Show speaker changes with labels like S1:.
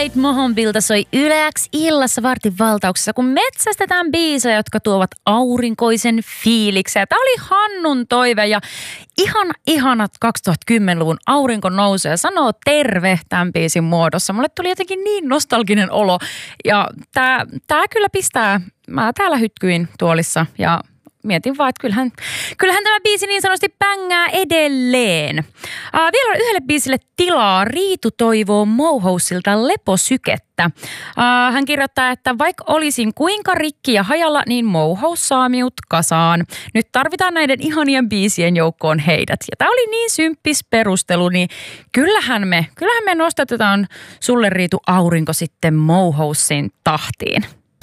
S1: Kate Mohonbilta soi Yle X illassa vartin valtauksessa, kun metsästetään biisejä, jotka tuovat aurinkoisen fiiliksen. Tämä oli Hannun toive ja ihanat 2010-luvun aurinko nousee ja sanoo terve tämän biisin muodossa. Mulle tuli jotenkin niin nostalginen olo ja tämä kyllä pistää, mä täällä hytkyin tuolissa ja mietin vaan, että kyllähän tämä biisi niin sanotusti pängää edelleen. Vielä on yhdelle biisille tilaa. Riitu toivoo Mohousilta leposykettä. Hän kirjoittaa, että vaikka olisin kuinka rikki ja hajalla, niin Mohous saa minut kasaan. Nyt tarvitaan näiden ihanien biisien joukkoon heidät. Ja tämä oli niin symppis perustelu, niin kyllähän me nostatetaan sulle Riitu aurinko sitten Mohousin tahtiin.